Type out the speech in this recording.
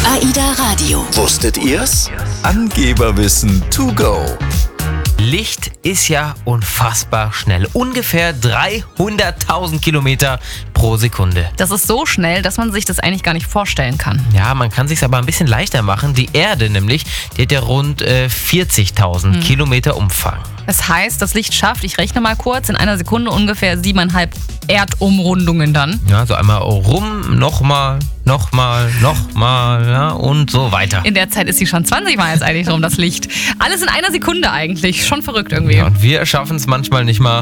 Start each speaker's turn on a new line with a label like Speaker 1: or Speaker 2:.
Speaker 1: AIDA Radio.
Speaker 2: Wusstet ihr's? Angeberwissen to go.
Speaker 3: Licht ist ja unfassbar schnell. Ungefähr 300.000 Kilometer pro Sekunde.
Speaker 4: Das ist so schnell, dass man sich das eigentlich gar nicht vorstellen kann.
Speaker 3: Ja, man kann es sich aber ein bisschen leichter machen. Die Erde nämlich, die hat ja rund 40.000 Kilometer Umfang.
Speaker 4: Das heißt, das Licht schafft, ich rechne mal kurz, in einer Sekunde ungefähr 7,5 Erdumrundungen dann.
Speaker 3: Ja, so einmal rum, nochmal, ja, und so weiter.
Speaker 4: In der Zeit ist sie schon 20 Mal jetzt eigentlich drum, das Licht. Alles in einer Sekunde eigentlich. Schon verrückt irgendwie.
Speaker 3: Ja, und wir schaffen es manchmal nicht mal.